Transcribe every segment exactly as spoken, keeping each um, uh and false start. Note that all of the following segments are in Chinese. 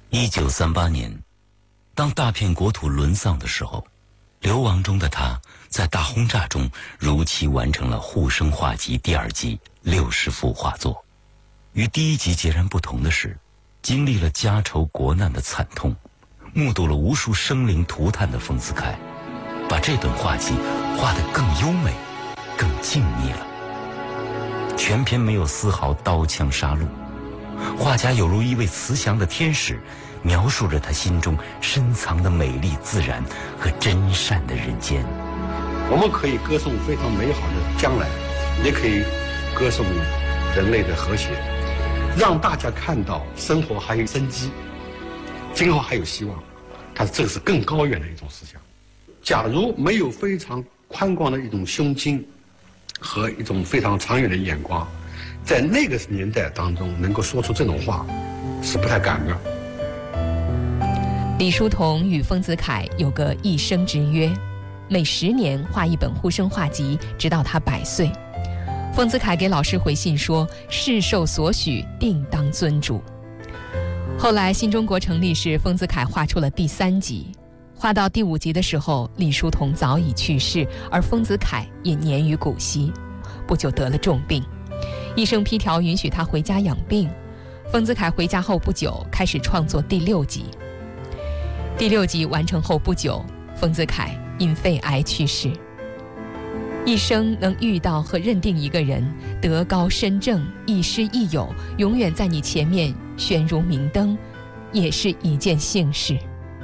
一九三八年，当大片国土沦丧的时候，流亡中的他在大轰炸中如期完成了《护生画集》第二季六十幅画作。与第一集截然不同的是，经历了家仇国难的惨痛，目睹了无数生灵涂炭的丰子恺，把这本画集画得更优美、更静谧了。全篇没有丝毫刀枪杀戮，画家有如一位慈祥的天使，描述着他心中深藏的美丽自然和真善的人间。 我们可以歌颂非常美好的将来，也可以歌颂人类的和谐，让大家看到生活还有生机，今后还有希望。但是这个是更高远的一种思想。假如没有非常宽广的一种胸襟和一种非常长远的眼光，在那个年代当中能够说出这种话是不太敢的。 李叔同与丰子恺有个一生之约，每十年画一本护生画集，直到他百岁。丰子恺给老师回信说，世受所许，定当遵主。后来新中国成立时，丰子恺画出了第三集，画到第五集的时候，李叔同早已去世，而丰子恺也年逾古稀，不久得了重病，医生批条允许他回家养病。丰子恺回家后不久，开始创作第六集。第六集完成后不久，丰子恺因肺癌去世。一生能遇到和认定一个人，德高深正，亦师亦友，永远在你前面悬如明灯，也是一件幸事。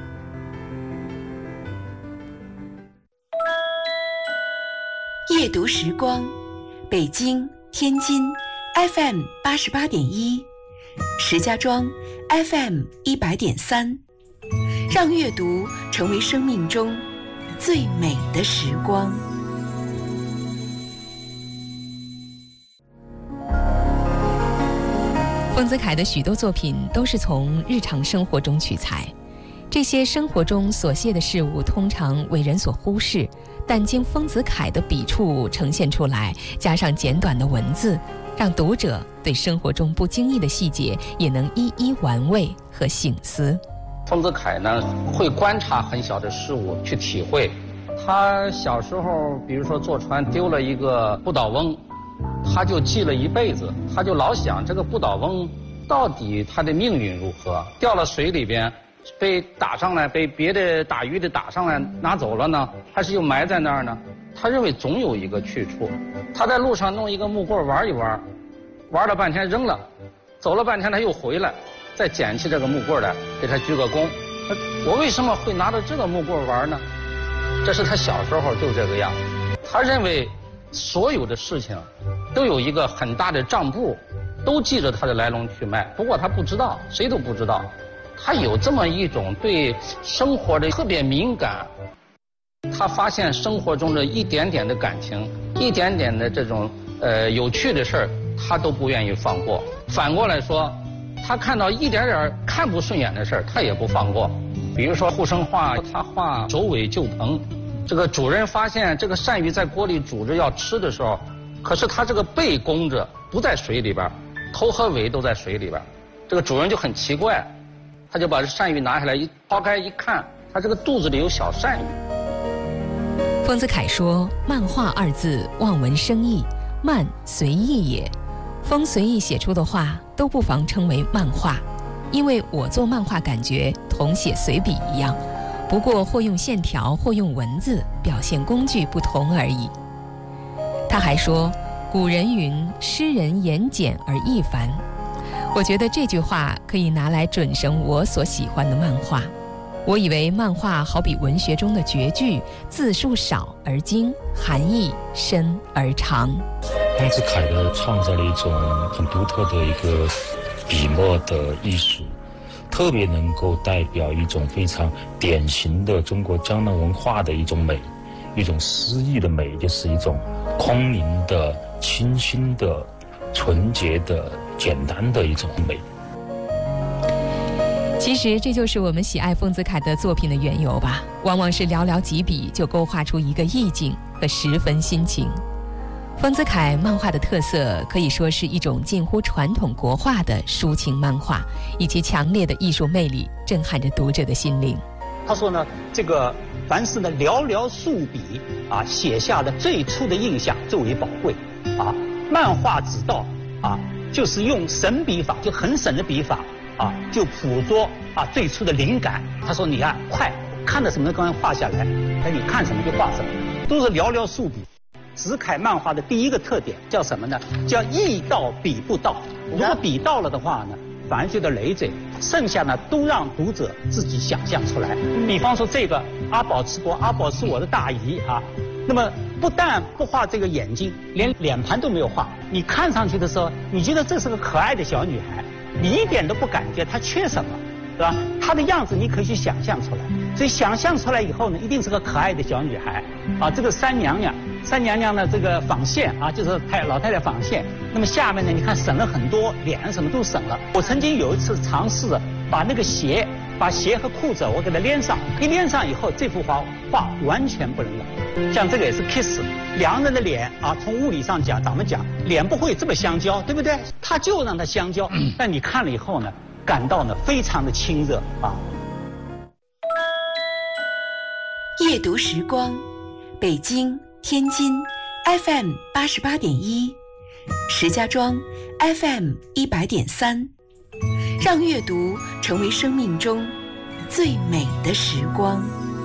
夜读时光，北京、天津 F M 八十八点一，石家庄 F M 一百点三，让阅读成为生命中最美的时光。 丰子恺的许多作品都是从日常生活中取材，这些生活中琐屑的事物通常为人所忽视，但经丰子恺的笔触呈现出来，加上简短的文字，让读者对生活中不经意的细节也能一一玩味和省思。 丰子恺呢，会观察很小的事物去体会。他小时候，比如说坐船丢了一个不倒翁，他就记了一辈子，他就老想这个不倒翁到底他的命运如何？掉了水里边，被打上来，被别的打鱼的打上来拿走了呢，还是又埋在那儿呢？他认为总有一个去处。他在路上弄一个木棍玩一玩，玩了半天扔了，走了半天他又回来，再捡起这个木棍来给他鞠个躬。我为什么会拿着这个木棍玩呢？这是他小时候就这个样。他认为所有的事情都有一个很大的账簿，都记着它的来龙去脉。不过他不知道，谁都不知道。他有这么一种对生活的特别敏感。他发现生活中的一点点的感情，一点点的这种呃有趣的事儿，他都不愿意放过。反过来说，他看到一点点看不顺眼的事儿，他也不放过。比如说护生画，他画首尾救鹏，这个主人发现这个鳝鱼在锅里煮着要吃的时候，可是他这个背弓着不在水里边，头和尾都在水里边，这个主人就很奇怪，他就把这鳝鱼拿下来一抛开一看，他这个肚子里有小鳝鱼。 丰子恺说，漫画二字望文生义，漫随意也，风随意写出的画都不妨称为漫画，因为我做漫画感觉同写随笔一样，不过或用线条或用文字，表现工具不同而已。他还说，古人云，诗人言简而意繁，我觉得这句话可以拿来准绳我所喜欢的漫画。我以为漫画好比文学中的绝句，字数少而精，含义深而长。 丰子恺的创造了一种很独特的一个笔墨的艺术，特别能够代表一种非常典型的中国江南文化的一种美，一种诗意的美，就是一种空灵的、清新的、纯洁的、简单的一种美。 其实这就是我们喜爱丰子恺的作品的缘由吧，往往是寥寥几笔就勾画出一个意境和十分心情。 丰子恺漫画的特色可以说是一种近乎传统国画的抒情漫画，以其强烈的艺术魅力震撼着读者的心灵。 他说呢，这个凡是呢寥寥数笔啊写下的最初的印象最为宝贵啊。漫画之道啊，就是用神笔法，就很省的笔法啊，就捕捉啊最初的灵感。他说，你看快，看到什么刚刚画下来，哎，你看什么就画什么，都是寥寥数笔。子恺漫画的第一个特点叫什么呢？叫意到笔不到。如果笔到了的话呢，反而觉得累赘，剩下呢都让读者自己想象出来。比方说这个阿宝赤膊，阿宝是我的大姨啊，那么不但不画这个眼睛，连脸盘都没有画。你看上去的时候，你觉得这是个可爱的小女孩，你一点都不感觉她缺什么，对吧？她的样子你可以去想象出来，所以想象出来以后呢，一定是个可爱的小女孩啊。这个三娘娘。三娘娘呢，这个纺线啊，就是太老太太纺线。那么下面呢，你看省了很多，脸什么都省了。我曾经有一次尝试着把那个鞋，把鞋和裤子我给它连上，一连上以后，这幅画画完全不能了。像这个也是 kiss， 两人的脸啊，从物理上讲，咱们讲脸不会这么相交，对不对？他就让它相交，但你看了以后呢，感到呢非常的亲热啊。 夜读时光，北京。天津 F M 八十八点一，石家庄 F M 一百点三，让阅读成为生命中最美的时光。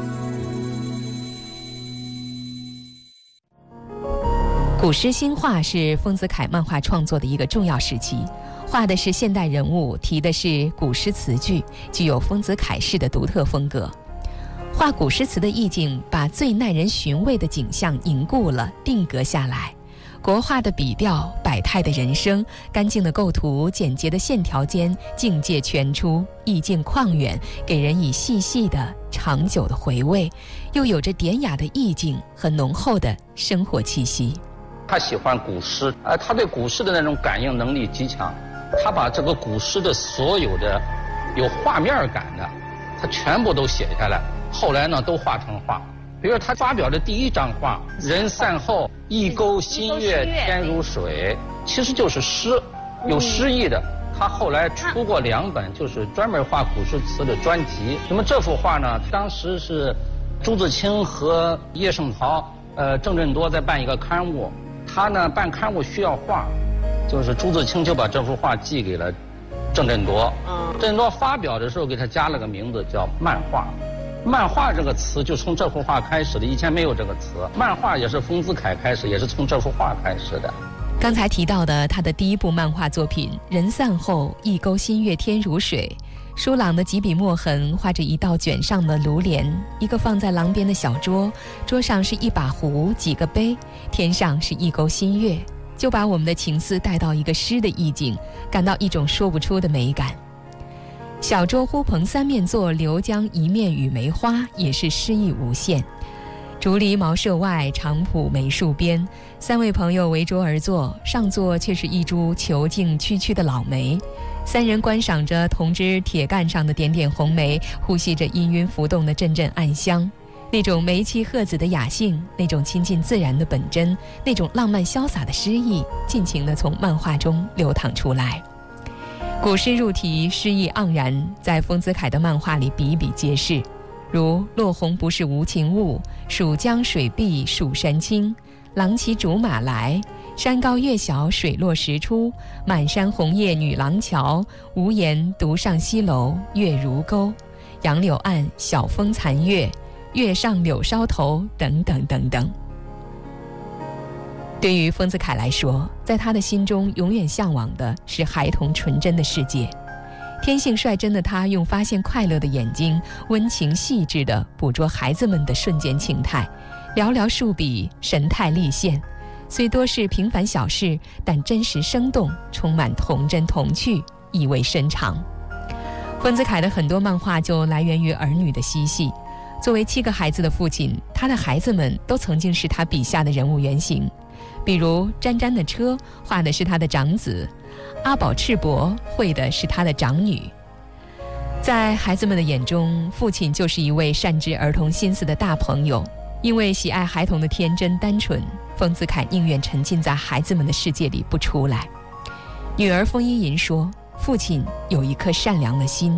古诗新画是丰子恺漫画创作的一个重要时期，画的是现代人物，题的是古诗词句，具有丰子恺式的独特风格。画古诗词的意境，把最耐人寻味的景象凝固了，定格下来。国画的笔调，百态的人生，干净的构图，简洁的线条间，境界全出，意境旷远，给人以细细的、长久的回味，又有着典雅的意境和浓厚的生活气息。 他喜欢古诗，呃，他对古诗的那种感应能力极强，他把这个古诗的所有的有画面感的，他全部都写下来。后来呢，都画成画。比如他发表的第一张画《人散后，一钩新月天如水》，其实就是诗，有诗意的。他后来出过两本，就是专门画古诗词的专辑。那么这幅画呢，当时是朱自清和叶圣陶、呃郑振铎在办一个刊物，他呢办刊物需要画，就是朱自清就把这幅画寄给了郑振铎。郑振铎发表的时候给他加了个名字叫漫画。漫画这个词就从这幅画开始的，以前没有这个词。漫画也是丰子恺开始，也是从这幅画开始的。 刚才提到的他的第一部漫画作品《人散后，一钩新月天如水》，疏朗的几笔墨痕画着一道卷上的炉帘，一个放在廊边的小桌，桌上是一把壶，几个杯，天上是一钩新月，就把我们的情思带到一个诗的意境，感到一种说不出的美感。小桌呼朋三面坐，流江一面雨梅花，也是诗意无限。竹篱茅舍外，长圃梅树边，三位朋友围桌而坐，上座却是一株遒劲区区的老梅。三人观赏着铜枝铁干上的点点红梅，呼吸着氤氲浮动的阵阵暗香。那种梅妻鹤子的雅兴，那种亲近自然的本真，那种浪漫潇洒的诗意，尽情地从漫画中流淌出来。古诗入题，诗意盎然，在丰子恺的漫画里比比皆是，如落红不是无情物，蜀江水碧蜀山青，郎骑竹马来，山高月小水落石出，满山红叶女郎桥，无言独上西楼月如钩，杨柳岸晓风残月，月上柳梢头，等等等等。对于丰子恺来说，在他的心中永远向往的是孩童纯真的世界。天性率真的他，用发现快乐的眼睛，温情细致地捕捉孩子们的瞬间情态，寥寥数笔，神态立现。虽多是平凡小事，但真实生动，充满童真童趣，意味深长。丰子恺的很多漫画就来源于儿女的嬉戏。作为七个孩子的父亲，他的孩子们都曾经是他笔下的人物原型。比如沾沾的车画的是他的长子，阿宝赤膊绘的是他的长女。在孩子们的眼中，父亲就是一位善知儿童心思的大朋友， 因为喜爱孩童的天真单纯，丰子恺宁愿沉浸在孩子们的世界里不出来。女儿丰依银说，父亲有一颗善良的心，